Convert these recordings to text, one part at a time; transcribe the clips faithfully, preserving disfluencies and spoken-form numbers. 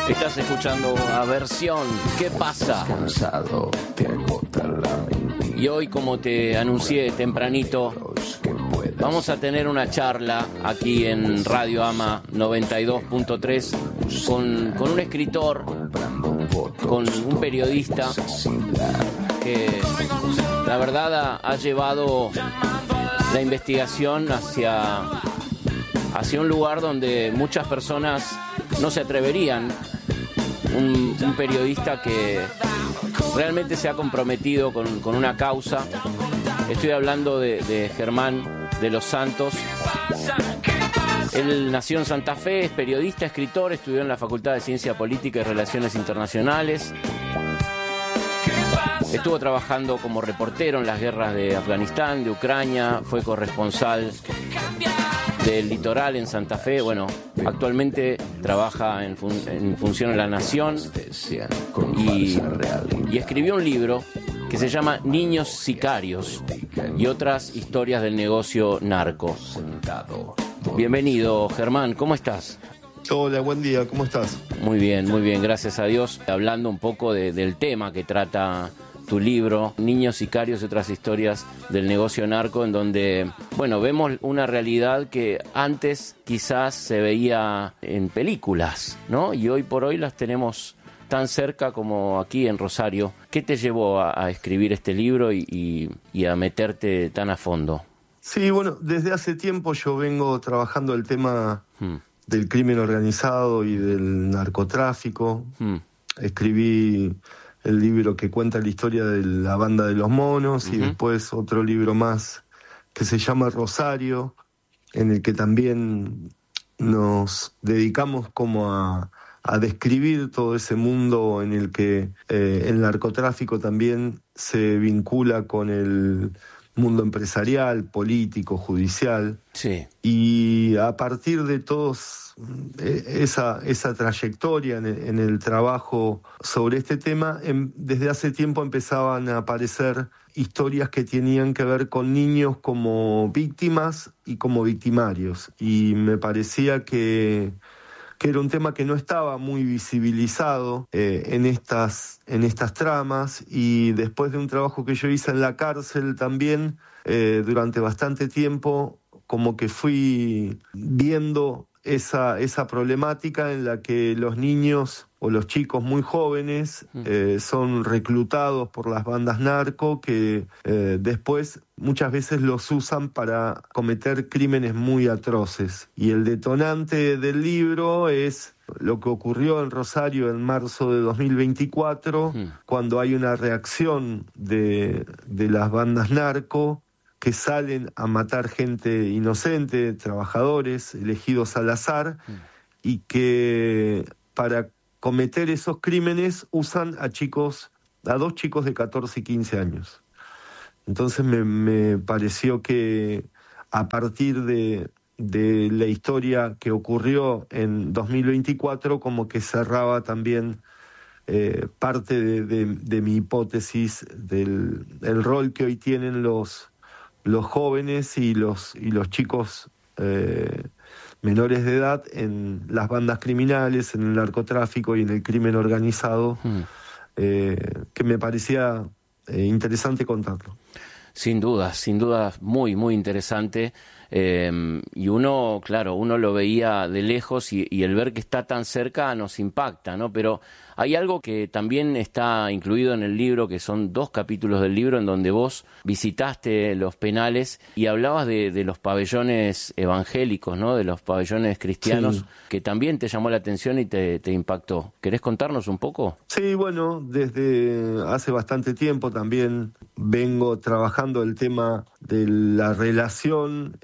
Estás escuchando Aversión. ¿Qué pasa? Cansado, te agota la mentira. Y hoy, como te anuncié tempranito, vamos a tener una charla aquí en Radio Ama noventa y dos punto tres con, con un escritor, con un periodista que la verdad ha, ha llevado la investigación hacia, hacia un lugar donde muchas personas no se atreverían. Un, un periodista que realmente se ha comprometido con, con una causa. Estoy hablando de, de Germán de los Santos. Él nació en Santa Fe, es periodista, escritor, estudió en la Facultad de Ciencia Política y Relaciones Internacionales. Estuvo trabajando como reportero en las guerras de Afganistán, de Ucrania, fue corresponsal del Litoral en Santa Fe. Bueno, actualmente trabaja en, fun- en función de La Nación y, y escribió un libro que se llama Niños Sicarios y otras historias del negocio narco. Bienvenido, Germán, ¿cómo estás? Hola, buen día, ¿cómo estás? Muy bien, muy bien, gracias a Dios. Hablando un poco de, del tema que trata tu libro, Niños Sicarios y otras historias del negocio narco, en donde, bueno, vemos una realidad que antes quizás se veía en películas, ¿no? Y hoy por hoy las tenemos tan cerca como aquí en Rosario. ¿Qué te llevó a, a escribir este libro y, y, y a meterte tan a fondo? Sí, bueno, desde hace tiempo yo vengo trabajando el tema Hmm. del crimen organizado y del narcotráfico. Hmm. Escribí el libro que cuenta la historia de la banda de los monos, Uh-huh. y después otro libro más que se llama Rosario, en el que también nos dedicamos como a, a describir todo ese mundo en el que eh, el narcotráfico también se vincula con el mundo empresarial, político, judicial. Sí. Y a partir de todos esa, esa trayectoria en el, en el trabajo sobre este tema, en, desde hace tiempo empezaban a aparecer historias que tenían que ver con niños como víctimas y como victimarios. Y me parecía que, que era un tema que no estaba muy visibilizado eh, en, estas, en estas tramas. Y después de un trabajo que yo hice en la cárcel también, eh, durante bastante tiempo, como que fui viendo esa, esa problemática en la que los niños o los chicos muy jóvenes eh, son reclutados por las bandas narco que eh, después muchas veces los usan para cometer crímenes muy atroces. Y el detonante del libro es lo que ocurrió en Rosario en marzo de dos mil veinticuatro, mm. cuando hay una reacción de, de las bandas narco que salen a matar gente inocente, trabajadores elegidos al azar, mm. y que para cometer esos crímenes usan a chicos, a dos chicos de catorce y quince años. Entonces me, me pareció que a partir de, de la historia que ocurrió en dos mil veinticuatro, como que cerraba también eh, parte de, de, de mi hipótesis del el rol que hoy tienen los los jóvenes y los y los chicos eh, menores de edad en las bandas criminales, en el narcotráfico y en el crimen organizado, mm. eh, que me parecía eh, interesante contarlo. Sin duda, sin duda, muy, muy interesante. Eh, y uno, claro, uno lo veía de lejos y, y el ver que está tan cerca nos impacta, ¿no? Pero hay algo que también está incluido en el libro, que son dos capítulos del libro en donde vos visitaste los penales y hablabas de, de los pabellones evangélicos, ¿no? De los pabellones cristianos, sí. Que también te llamó la atención y te, te impactó. ¿Querés contarnos un poco? Sí, bueno, desde hace bastante tiempo también vengo trabajando el tema de la relación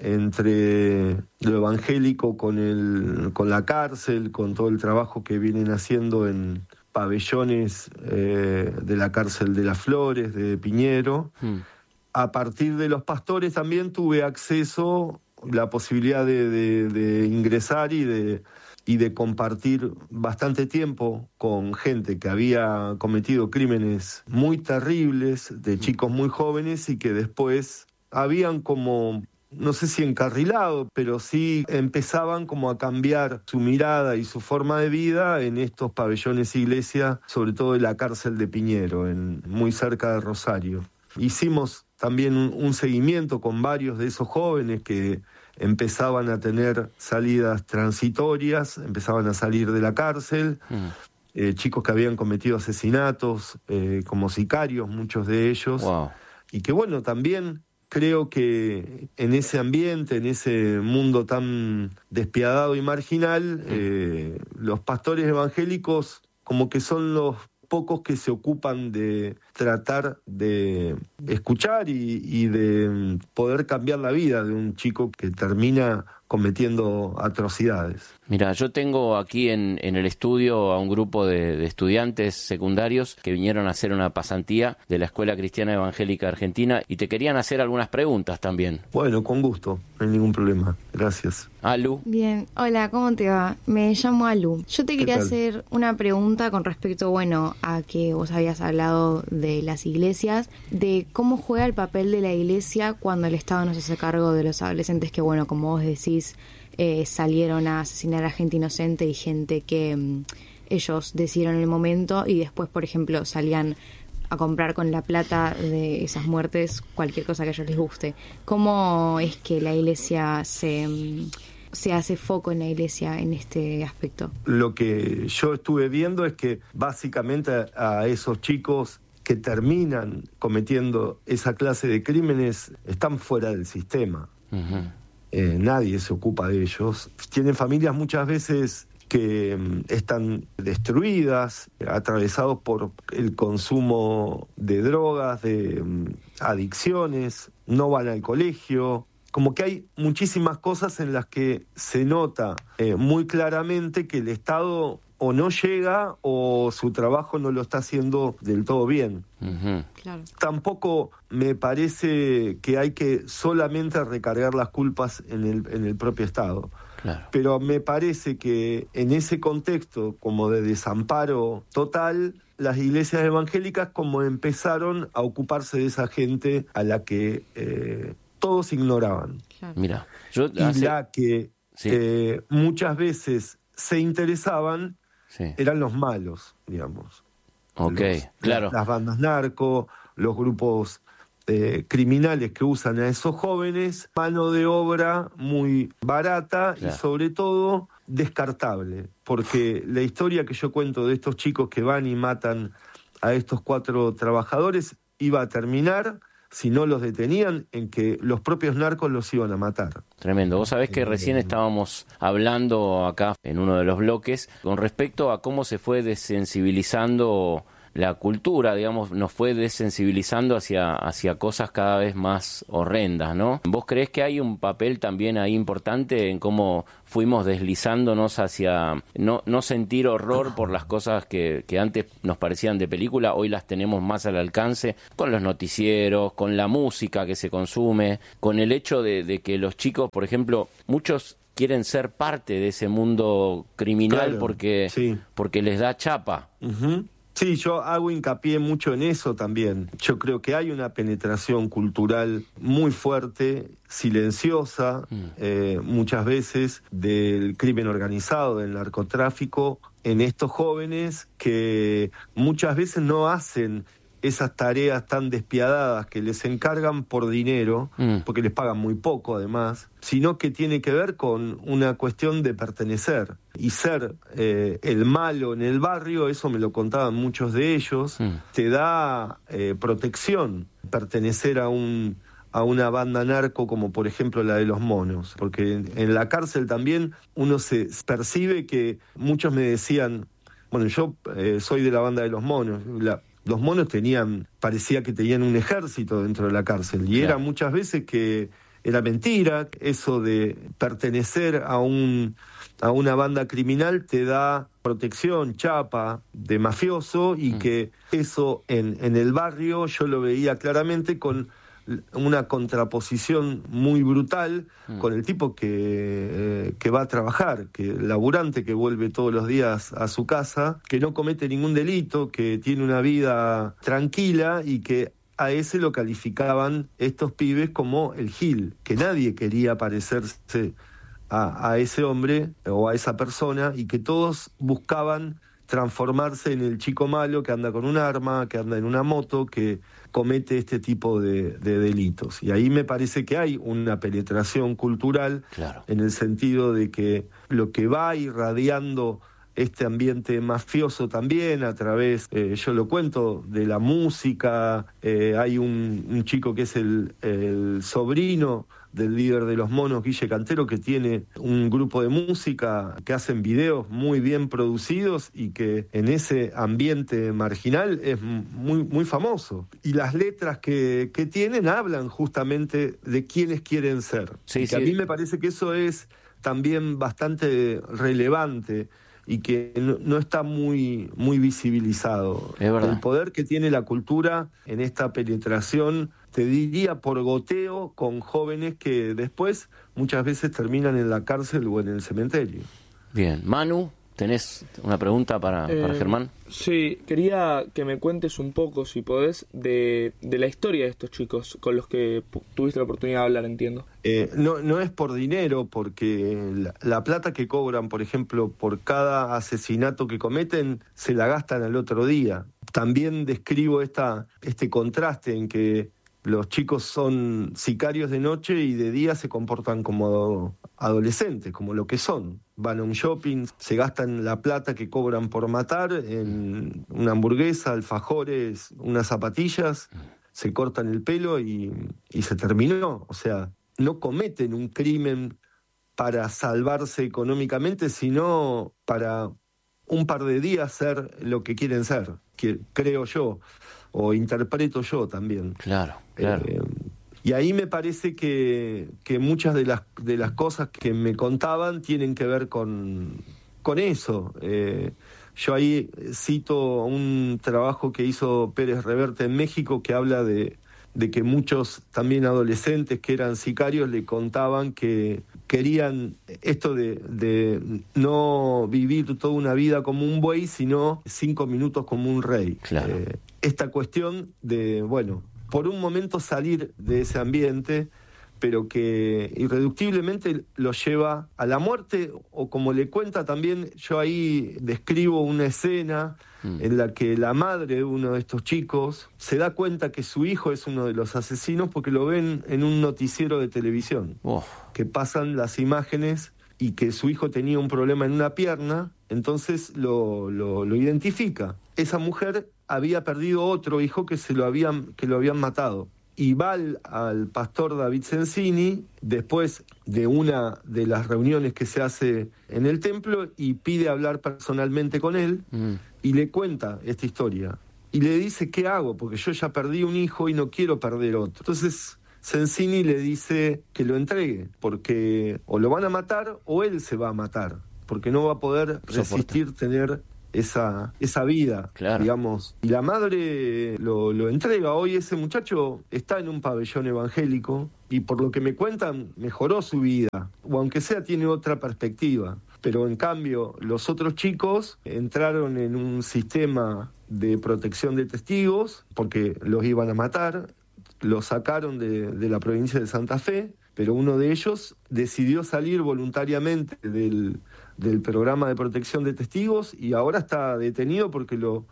entre lo evangélico con el con la cárcel, con todo el trabajo que vienen haciendo en pabellones eh, de la cárcel de Las Flores, de Piñero. Hmm. A partir de los pastores también tuve acceso, la posibilidad de, de, de ingresar y de, y de compartir bastante tiempo con gente que había cometido crímenes muy terribles, de chicos muy jóvenes y que después habían como no sé si encarrilado, pero sí empezaban como a cambiar su mirada y su forma de vida en estos pabellones iglesia, sobre todo en la cárcel de Piñero, en, muy cerca de Rosario. Hicimos también un, un seguimiento con varios de esos jóvenes que empezaban a tener salidas transitorias, empezaban a salir de la cárcel, mm. eh, chicos que habían cometido asesinatos eh, como sicarios, muchos de ellos, wow. y que bueno, también creo que en ese ambiente, en ese mundo tan despiadado y marginal, eh, los pastores evangélicos como que son los pocos que se ocupan de tratar de escuchar y, y de poder cambiar la vida de un chico que termina cometiendo atrocidades. Mira, yo tengo aquí en, en el estudio a un grupo de, de estudiantes secundarios que vinieron a hacer una pasantía de la Escuela Cristiana Evangélica Argentina y te querían hacer algunas preguntas también. Bueno, con gusto, no hay ningún problema. Gracias. Alu. Bien, hola, ¿cómo te va? Me llamo Alu. Yo te quería hacer una pregunta con respecto, bueno, a que vos habías hablado de las iglesias, de cómo juega el papel de la iglesia cuando el Estado no se hace cargo de los adolescentes que, bueno, como vos decís, Eh, salieron a asesinar a gente inocente y gente que um, ellos decidieron en el momento y después, por ejemplo, salían a comprar con la plata de esas muertes cualquier cosa que a ellos les guste. ¿Cómo es que la iglesia se, um, se hace foco en la iglesia en este aspecto? Lo que yo estuve viendo es que básicamente a, a esos chicos que terminan cometiendo esa clase de crímenes están fuera del sistema. Uh-huh. Eh, nadie se ocupa de ellos. Tienen familias muchas veces que um, están destruidas, atravesados por el consumo de drogas, de um, adicciones, no van al colegio. Como que hay muchísimas cosas en las que se nota eh, muy claramente que el Estado o no llega o su trabajo no lo está haciendo del todo bien. Uh-huh. Claro. Tampoco me parece que hay que solamente recargar las culpas en el, en el propio Estado. Claro. Pero me parece que en ese contexto como de desamparo total, las iglesias evangélicas como empezaron a ocuparse de esa gente a la que eh, todos ignoraban. Claro. Mira, yo y hace... la que sí. eh, muchas veces se interesaban sí. eran los malos, digamos. Ok, los, claro. Las bandas narco, los grupos eh, criminales que usan a esos jóvenes, mano de obra muy barata claro. y sobre todo descartable, porque la historia que yo cuento de estos chicos que van y matan a estos cuatro trabajadores iba a terminar, si no los detenían, en que los propios narcos los iban a matar. Tremendo. Vos sabés que recién estábamos hablando acá en uno de los bloques con respecto a cómo se fue desensibilizando la cultura, digamos, nos fue desensibilizando hacia, hacia cosas cada vez más horrendas, ¿no? ¿Vos creés que hay un papel también ahí importante en cómo fuimos deslizándonos hacia no, no sentir horror por las cosas que, que antes nos parecían de película, hoy las tenemos más al alcance con los noticieros, con la música que se consume, con el hecho de, de que los chicos, por ejemplo, muchos quieren ser parte de ese mundo criminal claro, porque, sí. porque les da chapa. Uh-huh. Sí, yo hago hincapié mucho en eso también. Yo creo que hay una penetración cultural muy fuerte, silenciosa, mm. eh, muchas veces, del crimen organizado, del narcotráfico, en estos jóvenes que muchas veces no hacen esas tareas tan despiadadas que les encargan por dinero, mm. porque les pagan muy poco además, sino que tiene que ver con una cuestión de pertenecer y ser eh, el malo en el barrio. Eso me lo contaban muchos de ellos, mm. te da eh, protección pertenecer a un a una banda narco como por ejemplo la de los monos, porque en, en la cárcel también uno se percibe que muchos me decían, bueno, yo eh, soy de la banda de los monos, la Los monos tenían, parecía que tenían un ejército dentro de la cárcel, y claro. era muchas veces que era mentira. Eso de pertenecer a un a una banda criminal te da protección, chapa de mafioso, y mm. que eso en, en el barrio yo lo veía claramente con una contraposición muy brutal mm. con el tipo que, eh, que va a trabajar, que el laburante que vuelve todos los días a su casa, que no comete ningún delito, que tiene una vida tranquila y que a ese lo calificaban estos pibes como el Gil, que nadie quería parecerse a, a ese hombre o a esa persona, y que todos buscaban transformarse en el chico malo que anda con un arma, que anda en una moto, que comete este tipo de, de delitos. Y ahí me parece que hay una penetración cultural, claro, en el sentido de que lo que va irradiando este ambiente mafioso también a través, eh, yo lo cuento, de la música. Eh, hay un, un chico que es el, el sobrino del líder de los Monos, Guille Cantero, que tiene un grupo de música que hacen videos muy bien producidos y que en ese ambiente marginal es muy, muy famoso. Y las letras que, que tienen hablan justamente de quiénes quieren ser. Sí, y que sí. A mí me parece que eso es también bastante relevante y que no, no está muy, muy visibilizado. Es verdad. El poder que tiene la cultura en esta penetración, te diría por goteo, con jóvenes que después muchas veces terminan en la cárcel o en el cementerio. Bien. Manu, ¿tenés una pregunta para, Eh, para Germán? Sí, quería que me cuentes un poco, si podés, de, de la historia de estos chicos con los que pu- tuviste la oportunidad de hablar, entiendo. Eh, no, no es por dinero, porque la, la plata que cobran, por ejemplo, por cada asesinato que cometen, se la gastan al otro día. También describo esta, este contraste en que los chicos son sicarios de noche y de día se comportan como adolescentes, como lo que son. Van a un shopping, se gastan la plata que cobran por matar en una hamburguesa, alfajores, unas zapatillas, se cortan el pelo y, y se terminó. O sea, no cometen un crimen para salvarse económicamente, sino para un par de días ser lo que quieren ser, que creo yo, o interpreto yo también. Claro, claro. Eh, y ahí me parece que, que muchas de las, de las cosas que me contaban tienen que ver con, con eso. Eh, yo ahí cito un trabajo que hizo Pérez Reverte en México, que habla de, de que muchos también adolescentes que eran sicarios le contaban que querían esto de, de no vivir toda una vida como un buey, sino cinco minutos como un rey. Claro. Eh, esta cuestión de, bueno, por un momento salir de ese ambiente, pero que irreductiblemente lo lleva a la muerte, o como le cuenta también, yo ahí describo una escena mm. en la que la madre de uno de estos chicos se da cuenta que su hijo es uno de los asesinos porque lo ven en un noticiero de televisión, oh. que pasan las imágenes y que su hijo tenía un problema en una pierna, entonces lo, lo, lo identifica. Esa mujer había perdido otro hijo que, se lo, habían, que lo habían matado. Y va al, al pastor David Sensini, después de una de las reuniones que se hace en el templo, y pide hablar personalmente con él, mm. y le cuenta esta historia. Y le dice, ¿qué hago? Porque yo ya perdí un hijo y no quiero perder otro. Entonces Sensini le dice que lo entregue, porque o lo van a matar o él se va a matar, porque no va a poder resistir Soporta. tener esa esa vida, claro. digamos. Y la madre lo, lo entrega. Hoy ese muchacho está en un pabellón evangélico y por lo que me cuentan mejoró su vida, o aunque sea tiene otra perspectiva. Pero en cambio los otros chicos entraron en un sistema de protección de testigos porque los iban a matar, los sacaron de, de la provincia de Santa Fe, pero uno de ellos decidió salir voluntariamente del, del programa de protección de testigos y ahora está detenido porque lo,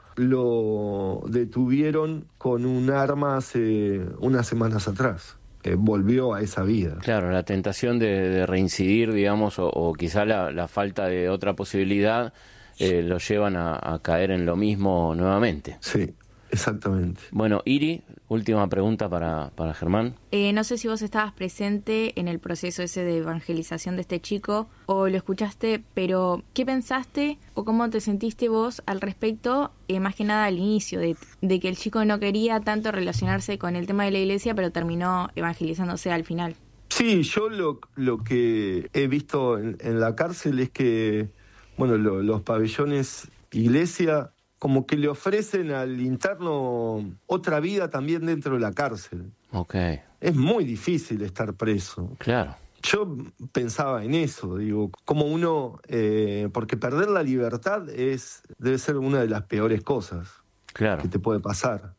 lo detuvieron con un arma hace unas semanas atrás. Eh, volvió a esa vida. Claro, la tentación de, de reincidir, digamos, o, o quizá la, la falta de otra posibilidad eh, lo llevan a, a caer en lo mismo nuevamente. Sí. Exactamente. Bueno, Iri, última pregunta para, para Germán. Eh, no sé si vos estabas presente en el proceso ese de evangelización de este chico o lo escuchaste, pero ¿qué pensaste o cómo te sentiste vos al respecto, eh, más que nada al inicio, de, de que el chico no quería tanto relacionarse con el tema de la iglesia, pero terminó evangelizándose al final? Sí, yo lo, lo que he visto en, en la cárcel es que, bueno, lo, los pabellones iglesia como que le ofrecen al interno otra vida también dentro de la cárcel. Okay. Es muy difícil estar preso. Claro. Yo pensaba en eso, digo, como uno, eh, porque perder la libertad es debe ser una de las peores cosas claro. que te puede pasar.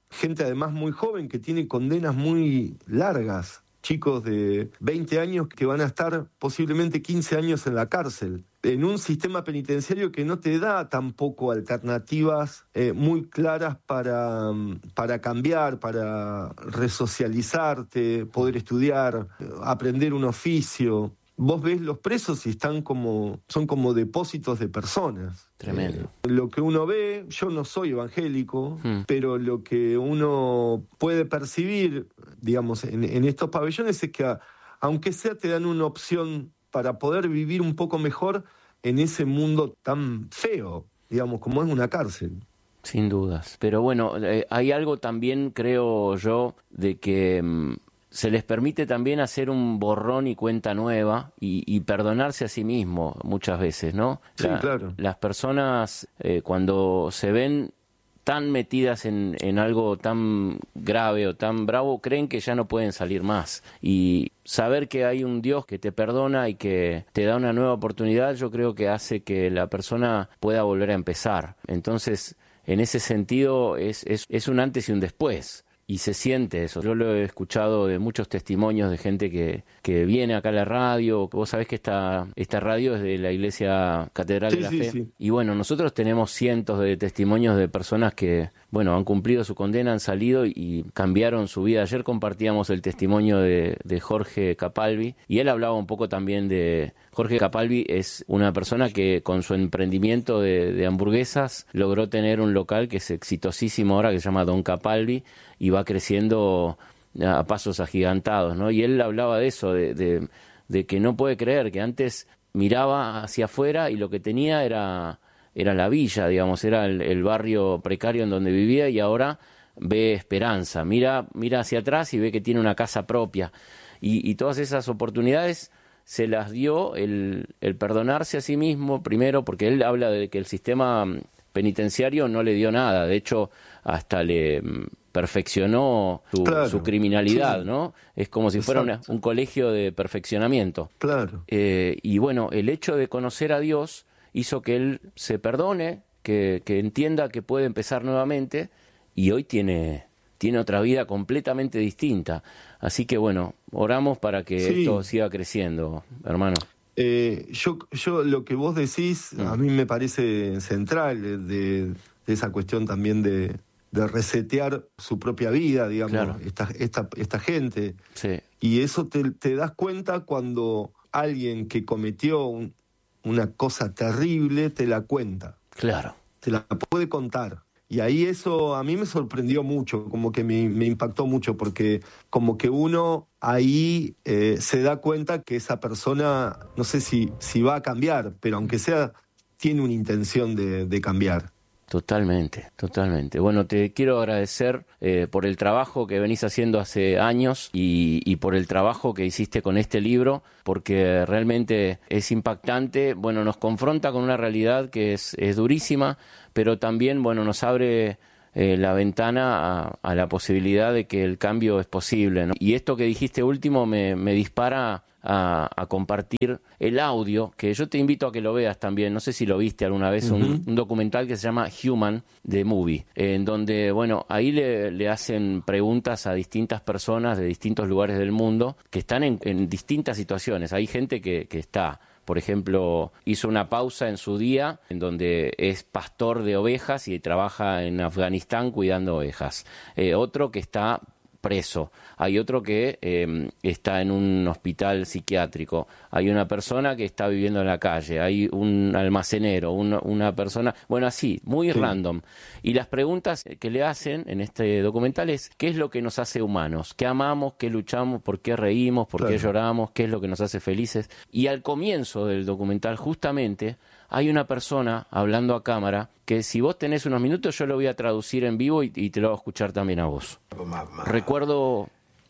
gente además muy joven que tiene condenas muy largas, chicos de veinte años que van a estar posiblemente quince años en la cárcel, en un sistema penitenciario que no te da tampoco alternativas eh, muy claras para, para cambiar, para resocializarte, poder estudiar, aprender un oficio. Vos ves los presos y están como, son como depósitos de personas. Tremendo. Eh, lo que uno ve, yo no soy evangélico, Hmm. pero lo que uno puede percibir, digamos, en, en estos pabellones es que a, aunque sea te dan una opción para poder vivir un poco mejor en ese mundo tan feo, digamos, como es una cárcel. Sin dudas. Pero bueno, eh, hay algo también, creo yo, de que mm, se les permite también hacer un borrón y cuenta nueva y, y perdonarse a sí mismo muchas veces, ¿no? Sí, claro. Las personas eh, cuando se ven tan metidas en, en algo tan grave o tan bravo, creen que ya no pueden salir más. Y saber que hay un Dios que te perdona y que te da una nueva oportunidad, yo creo que hace que la persona pueda volver a empezar. Entonces, en ese sentido, es, es, es un antes y un después. Y se siente eso. Yo lo he escuchado de muchos testimonios de gente que, que viene acá a la radio. Vos sabés que esta, esta radio es de la Iglesia Catedral Sí, de la sí, Fe. sí. Y bueno, nosotros tenemos cientos de testimonios de personas que, bueno, han cumplido su condena, han salido y cambiaron su vida. Ayer compartíamos el testimonio de, de Jorge Capalvi y él hablaba un poco también de... Jorge Capalvi es una persona que con su emprendimiento de, de hamburguesas logró tener un local que es exitosísimo ahora, que se llama Don Capalvi, y va creciendo a pasos agigantados, ¿no? Y él hablaba de eso, de, de, de que no puede creer, que antes miraba hacia afuera y lo que tenía era, era la villa, digamos, era el, el barrio precario en donde vivía, y ahora ve esperanza, mira, mira hacia atrás y ve que tiene una casa propia. Y, y todas esas oportunidades se las dio el, el perdonarse a sí mismo primero, porque él habla de que el sistema penitenciario no le dio nada, de hecho hasta le perfeccionó su, Claro, su criminalidad, sí. ¿no? Es como si fuera una, un colegio de perfeccionamiento. Claro. Eh, y bueno, el hecho de conocer a Dios hizo que él se perdone, que, que entienda que puede empezar nuevamente, y hoy tiene, tiene otra vida completamente distinta. Así que bueno, oramos para que Sí. esto siga creciendo, hermano. Eh, yo, yo lo que vos decís Mm. a mí me parece central de, de esa cuestión también de, de resetear su propia vida, digamos, Claro. esta, esta, esta gente. Sí, Y eso te, te das cuenta cuando alguien que cometió un- una cosa terrible te la cuenta, claro. te la puede contar. Y ahí eso a mí me sorprendió mucho, como que me, me impactó mucho, porque como que uno ahí eh, se da cuenta que esa persona, no sé si, si va a cambiar, pero aunque sea, tiene una intención de, de cambiar. Totalmente, totalmente. Bueno, te quiero agradecer eh, por el trabajo que venís haciendo hace años y, y por el trabajo que hiciste con este libro, porque realmente es impactante. Bueno, nos confronta con una realidad que es, es durísima, pero también, bueno, nos abre eh, la ventana a, a la posibilidad de que el cambio es posible, ¿no? Y esto que dijiste último me, me dispara a, a compartir el audio, que yo te invito a que lo veas también. No sé si lo viste alguna vez, uh-huh. un, un documental que se llama Human, The Movie, en donde, bueno, ahí le, le hacen preguntas a distintas personas de distintos lugares del mundo que están en, en distintas situaciones. Hay gente que, que está... Por ejemplo, hizo una pausa en su día en donde es pastor de ovejas y trabaja en Afganistán cuidando ovejas. Eh, otro que está preso. Hay otro que eh, está en un hospital psiquiátrico. Hay una persona que está viviendo en la calle. Hay un almacenero, una, una persona... Bueno, así, muy sí. random. Y las preguntas que le hacen en este documental es ¿qué es lo que nos hace humanos? ¿Qué amamos? ¿Qué luchamos? ¿Por qué reímos? ¿Por claro. qué lloramos? ¿Qué es lo que nos hace felices? Y al comienzo del documental, justamente, hay una persona hablando a cámara que si vos tenés unos minutos yo lo voy a traducir en vivo y, y te lo voy a escuchar también a vos. Recuerdo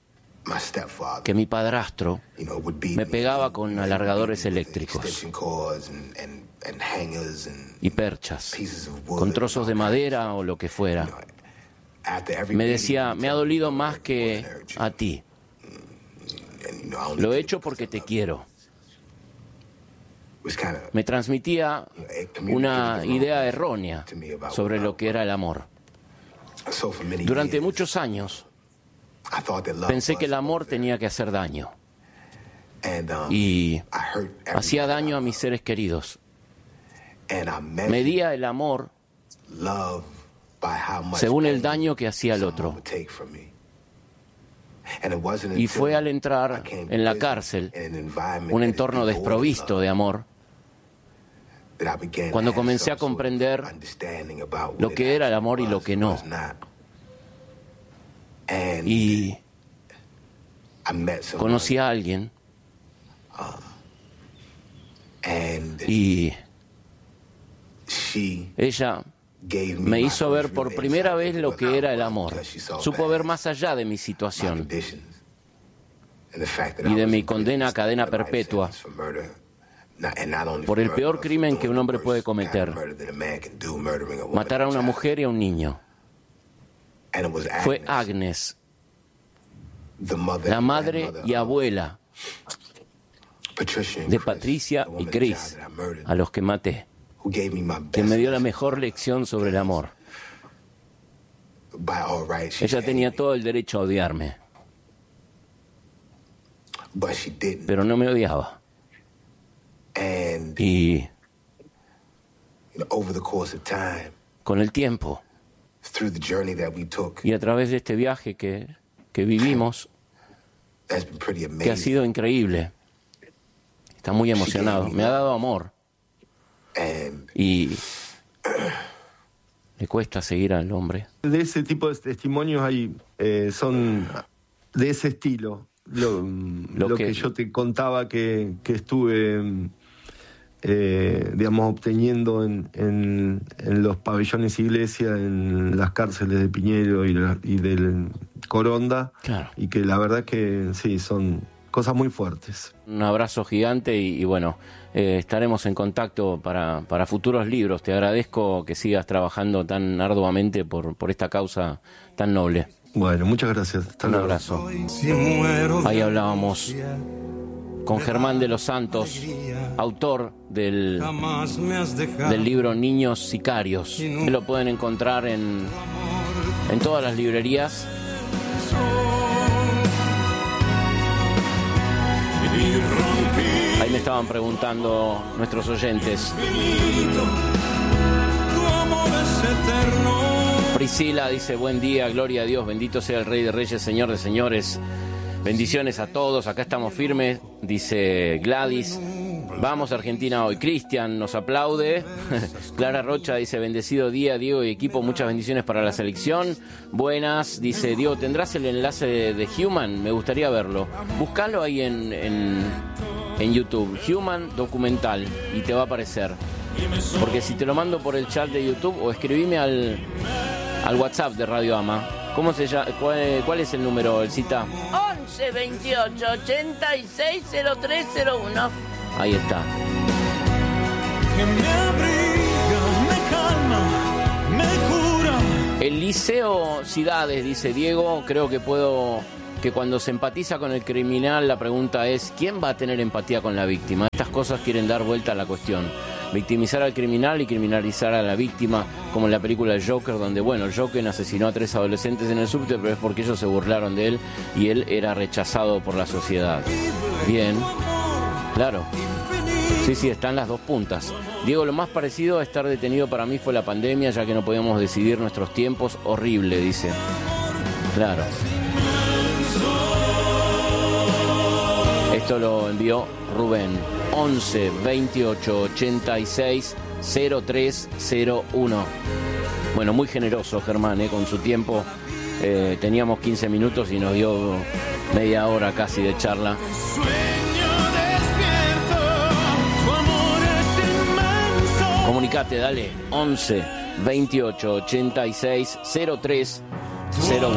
que mi padrastro me pegaba con alargadores eléctricos y perchas, con trozos de madera o lo que fuera. Me decía, me ha dolido más que a ti. Lo he hecho porque te quiero. Me transmitía una idea errónea sobre lo que era el amor. Durante muchos años pensé que el amor tenía que hacer daño y hacía daño a mis seres queridos. Medía el amor según el daño que hacía el otro. Y fue al entrar en la cárcel, un entorno desprovisto de amor, cuando comencé a comprender lo que era el amor y lo que no. Y conocí a alguien y ella me hizo ver por primera vez lo que era el amor. Supo ver más allá de mi situación y de mi condena a cadena perpetua por el peor crimen que un hombre puede cometer: matar a una mujer y a un niño. Fue Agnes, la madre y abuela de Patricia y Chris, a los que maté, que me dio la mejor lección sobre el amor. Ella tenía todo el derecho a odiarme, pero no me odiaba. Y con el tiempo y a través de este viaje que, que vivimos, que ha sido increíble, está muy emocionado, me ha dado amor. Y le cuesta seguir al hombre. De ese tipo de testimonios hay, eh, son de ese estilo. Lo, lo, lo que, que yo te contaba que, que estuve, eh, digamos, obteniendo en, en, en los pabellones iglesia, en las cárceles de Piñero y, la, y del Coronda. Claro. Y que la verdad que sí, son cosas muy fuertes. Un abrazo gigante y, y bueno, eh, estaremos en contacto para, para futuros libros. Te agradezco que sigas trabajando tan arduamente por, por esta causa tan noble. Bueno, muchas gracias. Hasta Un luego. abrazo. Ahí hablábamos con Germán de los Santos, autor del, del libro Niños Sicarios. Lo pueden encontrar en, en todas las librerías. Ahí me estaban preguntando nuestros oyentes. Priscila dice: buen día, gloria a Dios, bendito sea el Rey de Reyes, Señor de Señores. Bendiciones a todos, acá estamos firmes, dice Gladys. Vamos Argentina hoy. Cristian nos aplaude. Clara Rocha dice: bendecido día, Diego y equipo, muchas bendiciones para la selección. Buenas, dice Diego, ¿tendrás el enlace de, de Human? Me gustaría verlo. Búscalo ahí en, en, en YouTube, Human documental, y te va a aparecer. Porque si te lo mando por el chat de YouTube o escribime al, al WhatsApp de Radio Ama. ¿Cómo se llama? ¿Cuál, cuál es el número, el cita? once veintiocho ochenta y seis cero tres cero uno. Ahí está. Que me abriga, me calma, me cura. El Liceo Cidades, dice Diego, creo que puedo, que cuando se empatiza con el criminal, la pregunta es: ¿quién va a tener empatía con la víctima? Estas cosas quieren dar vuelta a la cuestión. Victimizar al criminal y criminalizar a la víctima, como en la película El Joker, donde, bueno, el Joker asesinó a tres adolescentes en el subte, pero es porque ellos se burlaron de él y él era rechazado por la sociedad. Bien, claro. Sí, sí, están las dos puntas. Diego, lo más parecido a estar detenido para mí fue la pandemia, ya que no podíamos decidir nuestros tiempos. Horrible, dice. Claro. Esto lo envió Rubén. once veintiocho ochenta y seis cero tres cero uno. Bueno, muy generoso Germán, ¿eh? Con su tiempo. Eh, teníamos quince minutos y nos dio media hora casi de charla. Comunicate, dale. once veintiocho ochenta y seis cero tres cero uno.